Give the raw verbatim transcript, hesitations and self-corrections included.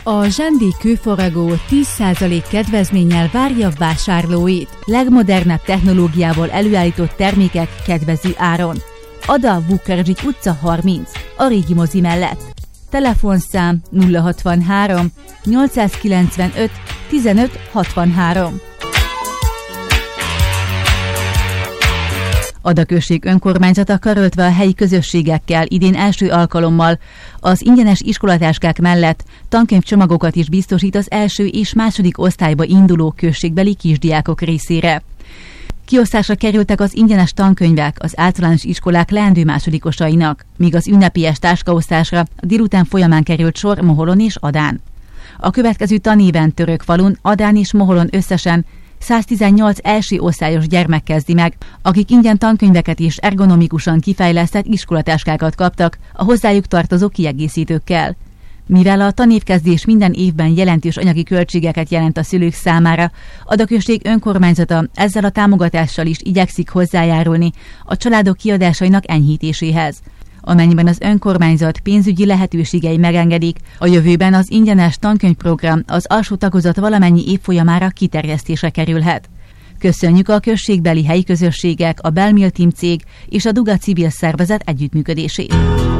A Zsendi kőfaragó tíz százalék kedvezménnyel várja vásárlóit. Legmodernebb technológiával előállított termékek kedvező áron. Ada Vukhardzsik utca harminc, a régi mozi mellett. Telefonszám nulla hatvanhárom nyolcszázkilencvenöt tizenöt hatvanhárom. Ada község önkormányzata karöltve a helyi közösségekkel idén első alkalommal az ingyenes iskolatáskák mellett tankönyvcsomagokat is biztosít az első és második osztályba induló községbeli kisdiákok részére. Kiosztásra kerültek az ingyenes tankönyvek az általános iskolák leendő másodikosainak, míg az ünnepélyes táskaosztásra a délután folyamán került sor Moholon és Adán. A következő tanéven Törökfalun, Adán és Moholon összesen száztizennyolc első osztályos gyermek kezdi meg, akik ingyen tankönyveket és ergonomikusan kifejlesztett iskolatáskákat kaptak a hozzájuk tartozó kiegészítőkkel. Mivel a tanévkezdés minden évben jelentős anyagi költségeket jelent a szülők számára, Ada község önkormányzata ezzel a támogatással is igyekszik hozzájárulni a családok kiadásainak enyhítéséhez. Amennyiben az önkormányzat pénzügyi lehetőségei megengedik, a jövőben az ingyenes tankönyvprogram az alsó tagozat valamennyi évfolyamára kiterjesztésre kerülhet. Köszönjük a községbeli helyi közösségek, a Belmil Team cég és a Duga civil szervezet együttműködését.